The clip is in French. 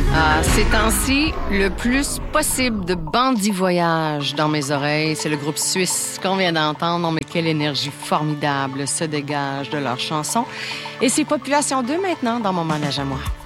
Ces temps-ci, le plus possible de bandits voyage dans mes oreilles. C'est le groupe suisse qu'on vient d'entendre. Non, mais quelle énergie formidable se dégage de leurs chansons. Et c'est Population 2 maintenant dans mon manège à moi.